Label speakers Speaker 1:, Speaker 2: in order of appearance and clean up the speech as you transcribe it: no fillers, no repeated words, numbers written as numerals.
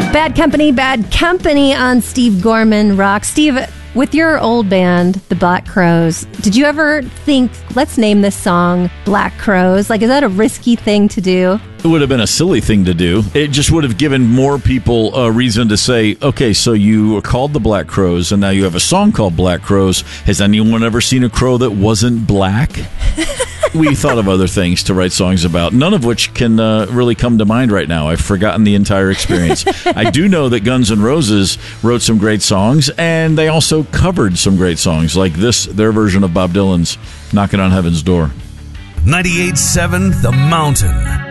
Speaker 1: Bad Company on Steve Gorman Rock. Steve, with your old band, the Black Crowes, did you ever think, let's name this song Black Crowes? Like, is that a risky thing to do?
Speaker 2: It would have been a silly thing to do. It just would have given more people a reason to say, okay, so you were called the Black Crowes, and now you have a song called Black Crowes. Has anyone ever seen a crow that wasn't black? We thought of other things to write songs about, none of which can really come to mind right now. I've forgotten the entire experience. I do know that Guns N' Roses wrote some great songs, and they also covered some great songs, like this, their version of Bob Dylan's Knocking on Heaven's Door.
Speaker 3: 98.7 The Mountain.